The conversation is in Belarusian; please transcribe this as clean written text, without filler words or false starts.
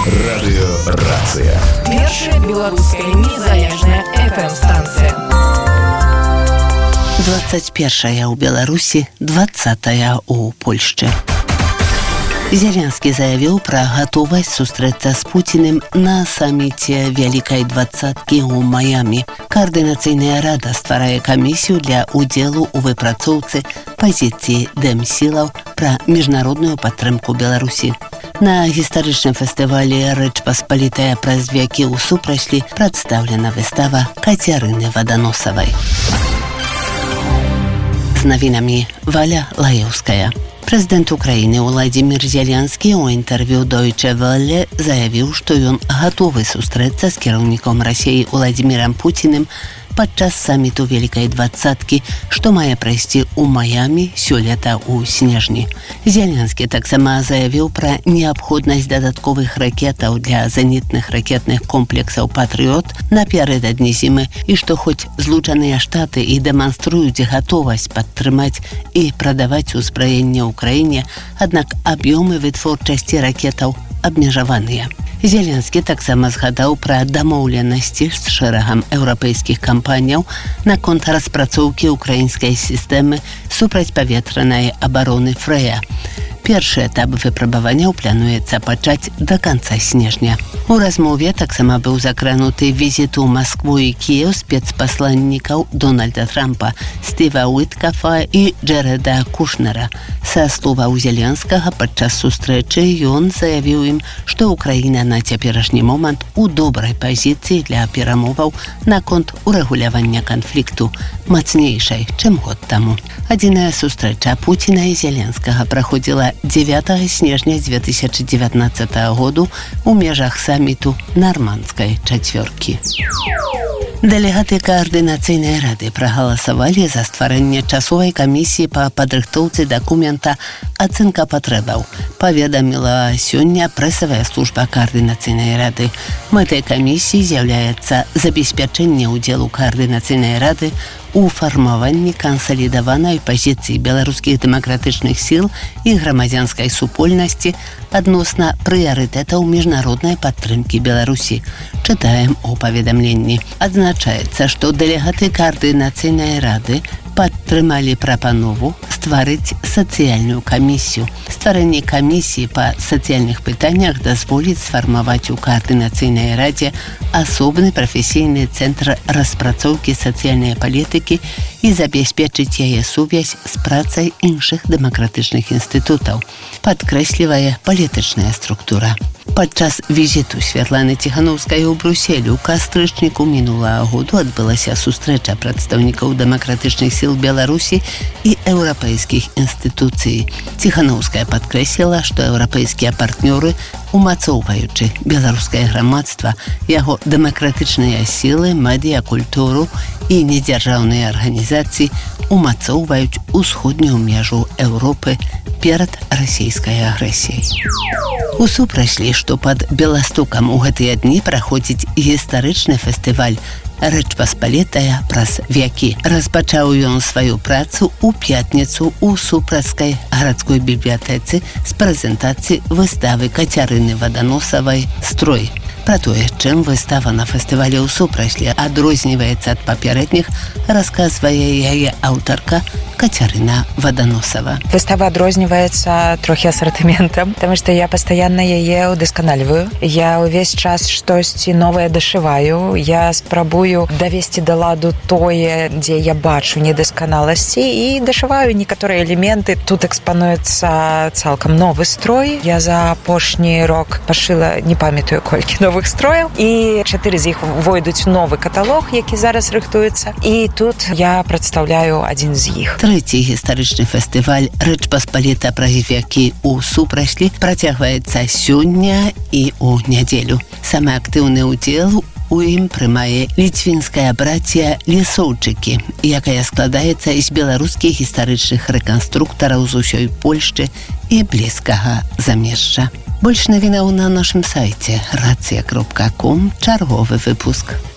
Радыёрацыя. Першая беларуская незалежная FM-станцыя. 21 ў Беларусі, 20 у Польшчы. Зеленскі заявіў пра гатовасць сустрэцца з Пуціным на саміце Вялікай двадцаткі ў Майамі. Координацыйная рада стварае камісію для удзелу ў выпрацоўцы пазіцыі дэмсілаў пра міжнародную падтрымку Беларусі. На гістарычным фестывалі «Рэч Паспалітая праз векі» ў супраслі прадстаўлена выстава Кацярыны Ваданосавай. З навінамі Валя Лаеўская. Прэзідэнт Украіны Владзімір Зеленскі ў інтэрв'ю Deutsche Welle заявіў, што ён гатовы сустрэцца з кіраўніком Расіі Владзімірам Пуціным падчас саміту Вялікай двадцаткі, што мае прайсці ў Майамі сёлета ў снежні. Зеленскі таксама заявіў пра неабходнасць дадатковых ракетаў для зенітных ракетных комплексаў «Патрыёт» напярэдадні зімы і што хоць Злучаныя Штаты і дэманструюць гатовасць падтрымаць і прадаваць узбраенне ўкраіне, аднак аб'ёмы вытворчасці ракетаў абмежаваныя. Зеленскі таксама згадаў пра дамоўленасці з шэрагам еўрапейскіх кампаніяў наконт распрацоўкі ўкраінскай сістэмы супрацьпаветранай абароны «Фрэя». Першы этап выпрабаванняў плануецца пачаць да канца снежня. У размове таксама быў закрануты візіт у Маскву і Кіеў спецпасланнікаў Дональда Трампа, Стіва Уіткафа і Джареда Кушнера. Са словаў Зеленскага падчас сустрэчы ён заявіў ім, што Украіна на цяперашні момант у добрай пазіцыі для перамоваў наконт урэгулявання канфлікту, мацнейшай, чым год таму. Адзіная сустрэча Пуціна і Зеленскага праходзіла 9 снежня 2019 году у межах саміту Нармандскай чацвёркі. Дэлегаты Координацыйнай рады прагаласавалі за стварэнне часовай камісіі па падрыхтоўцы дакумента «Ацэнка патрэбаў», паведаміла сёння прэсавая служба Координацыйнай рады. Мэтай камісіі з'яўляецца забеспячэнне ўдзелу Координацыйнай рады у фармаванні кансалідаванай пазіцыі беларускіх дэмакратычных сіл і грамадзянскай супольнасці адносна прыярытэтаў міжнароднай падтрымкі Беларусі. Чытаем у паведамленні. Адзначаецца, што дэлегаты Координацыйнай рады падтрымалі прапанову стварыць сацыяльную камісію. Стварэнне камісіі па сацыяльных пытаннях дазволіць сфармаваць у Координацыйнай радзе асобны прафесійны цэнтр распрацоўкі сацыяльнай палітыкі і забяспечыць яе сувязь з працай іншых дэмакратычных інстытутаў, падкрэслівае палітычная структура. Падчас візіту Святланы Ціханаўскай у Брюсселі ў кастрычніку мінулага году адбылася сустрэча прадстаўнікаў дэмакратычных сіл Беларусі і еўрапейскіх інстытуцый. Ціханаўская падкрэсліла, што еўрапейскія партнёры, умацоўваючы беларускае грамадства, яго дэмакратычныя сілы, медыа, культуру і недзяржаўныя арганізацыі умацоўваюць усходнюю межу Еўропы перад расійскай агрэсіяй. У супраслі, што пад Беластокам у гэтыя дні праходзіць гістарычны фестываль «Рэч Паспалітая праз векі». Распачаў ён сваю працу ў пятніцу ў Супрацкай гарадской бібліятэцы з прэзентацыі выставы Кацярыны Ваданосавай «Строй». Пра тое, чым выстава на фестывалі ў супраслі адрозніваецца ад папярэдніх, расказвае яе аўтарка Кацярына Ваданосава. Выстава адрозніваецца трохі асартыментам, таму што я пастаянна яе ўдасканальваю. Я ўвесь час штосьці новае дашываю. Я спрабую давесці да ладу тое, дзе я бачу недасканаласці, і дашываю некаторыя элементы. Тут экспануецца цалкам новы строй. Я за апошні рок пашыла, не памятаю колькі новых строяў, і 4 з іх увойдуць у новы каталог, які зараз рыхтуецца. І тут я прадстаўляю адзін з іх. Трэці гістарычны фестываль «Рэч Паспаліта праз векі» у супраслі працягваецца сёння і ў нядзелю. Самы актыўны ўдзел у ім прымае ліцвінская брація Лісоўчыкі, якая складаецца з беларускіх гістарычных рэканструктараў з усёй Польшчы і блізкага замежжа. Больш навінаў на нашым сайце racja.com, чарговы выпуск.